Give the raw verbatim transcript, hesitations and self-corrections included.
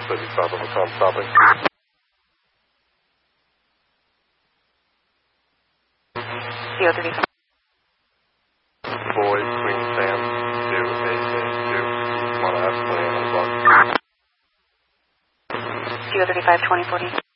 thirty-five on the com stopping. C O thirty-five. Boy, Queen Sam, two, eight, eight, two. Want to have twenty on the block. C O thirty-five, twenty forty.